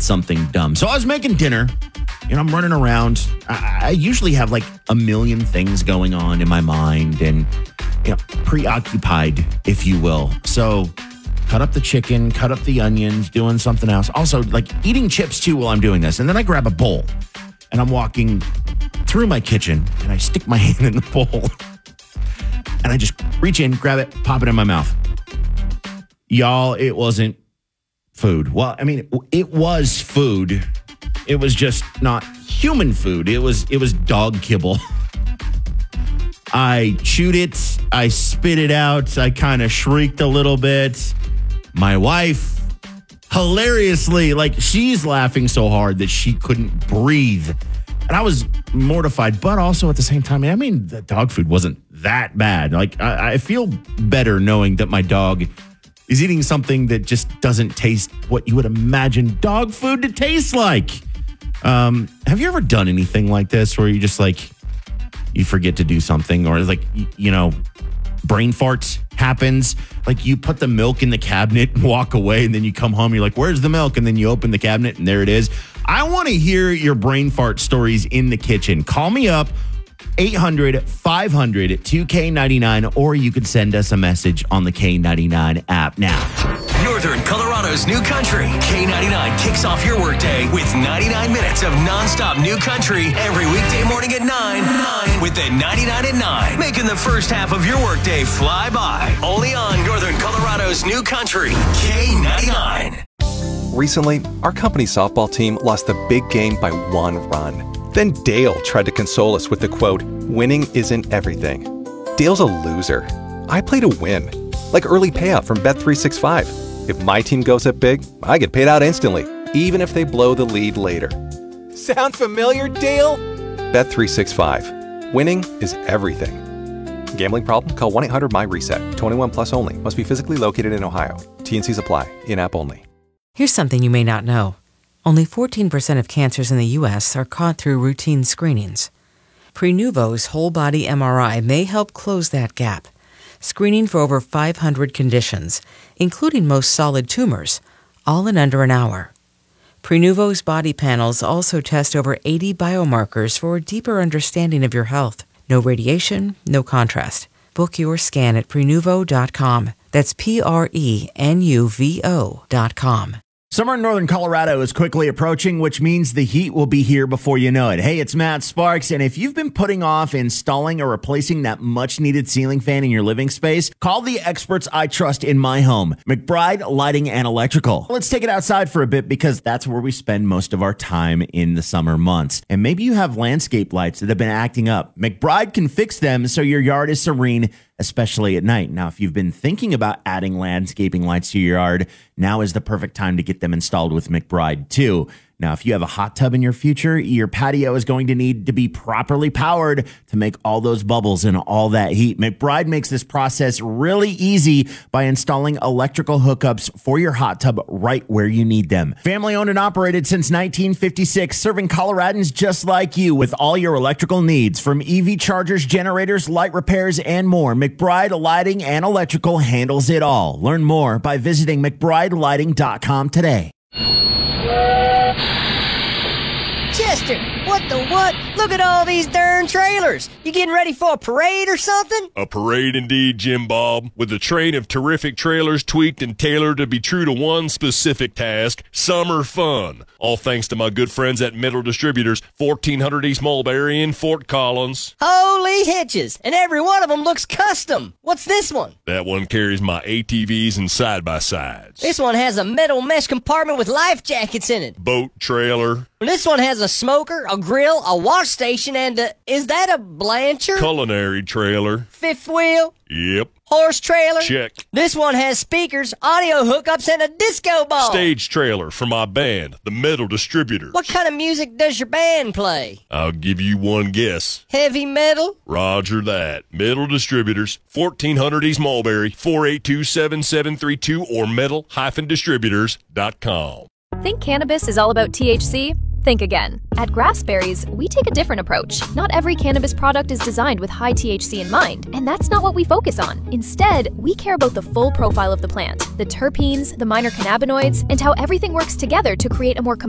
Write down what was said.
did something dumb. So I was making dinner and I'm running around. I usually have like a million things going on in my mind and preoccupied, if you will. So cut up the chicken, cut up the onions, doing something else. Also, like eating chips too while I'm doing this. And then I grab a bowl and I'm walking through my kitchen and I stick my hand in the bowl and I just reach in, grab it, pop it in my mouth. Y'all, it wasn't food. Well, I mean, it was food. It was just not human food. It was dog kibble. I chewed it. I spit it out. I kind of shrieked a little bit. My wife, hilariously, like she's laughing so hard that she couldn't breathe. And I was mortified, but also at the same time, I mean, the dog food wasn't that bad. Like I feel better knowing that my dog is eating something that just doesn't taste what you would imagine dog food to taste like. Have you ever done anything like this where you just like, you forget to do something or like, brain farts happens? Like you put the milk in the cabinet and walk away and then you come home, you're like, where's the milk? And then you open the cabinet and there it is. I want to hear your brain fart stories in the kitchen. Call me up, 800-500-2K99, or you could send us a message on the K99 app now. Northern Colorado's new country. K99 kicks off your workday with 99 minutes of nonstop new country every weekday morning at 9 with the 99 at 9, making the first half of your workday fly by. Only on Northern Colorado's new country, K99. Recently, our company softball team lost the big game by 1 run. Then Dale tried to console us with the quote, "Winning isn't everything." Dale's a loser. I play to win, like early payout from Bet365. If my team goes up big, I get paid out instantly, even if they blow the lead later. Sound familiar, Dale? Bet365. Winning is everything. Gambling problem? Call 1-800-MY-RESET. 21 plus only. Must be physically located in Ohio. T&Cs apply. In-app only. Here's something you may not know. Only 14% of cancers in the U.S. are caught through routine screenings. Prenuvo's whole-body MRI may help close that gap, screening for over 500 conditions, including most solid tumors, all in under an hour. Prenuvo's body panels also test over 80 biomarkers for a deeper understanding of your health. No radiation, no contrast. Book your scan at Prenuvo.com. That's Prenuvo.com. Summer in Northern Colorado is quickly approaching, which means the heat will be here before you know it. Hey, it's Matt Sparks, and if you've been putting off installing or replacing that much-needed ceiling fan in your living space, call the experts I trust in my home, McBride Lighting and Electrical. Let's take it outside for a bit because that's where we spend most of our time in the summer months. And maybe you have landscape lights that have been acting up. McBride can fix them so your yard is serene, especially at night. Now, if you've been thinking about adding landscaping lights to your yard, now is the perfect time to get them installed with McBride too. Now, if you have a hot tub in your future, your patio is going to need to be properly powered to make all those bubbles and all that heat. McBride makes this process really easy by installing electrical hookups for your hot tub right where you need them. Family owned and operated since 1956, serving Coloradans just like you with all your electrical needs, from EV chargers, generators, light repairs, and more. McBride Lighting and Electrical handles it all. Learn more by visiting McBrideLighting.com today. Chester, what the what? Look at all these darn trailers. You getting ready for a parade or something? A parade indeed, Jim Bob, with a train of terrific trailers tweaked and tailored to be true to one specific task, summer fun. All thanks to my good friends at Metal Distributors, 1400 East Mulberry in Fort Collins. Holy hitches, and every one of them looks custom. What's this one? That one carries my ATVs and side-by-sides. This one has a metal mesh compartment with life jackets in it. Boat trailer. This one has a smoker, a grill, a wash station, and is that a Blanchard? Culinary trailer. Fifth wheel? Yep. Horse trailer? Check. This one has speakers, audio hookups, and a disco ball. Stage trailer for my band, the Metal Distributors. What kind of music does your band play? I'll give you one guess. Heavy metal? Roger that. Metal Distributors, 1400 East Mulberry, 482-7732, or metal-distributors.com. Think cannabis is all about THC? Think again. At Grassberries, we take a different approach. Not every cannabis product is designed with high THC in mind, and that's not what we focus on. Instead, we care about the full profile of the plant, the terpenes, the minor cannabinoids, and how everything works together to create a more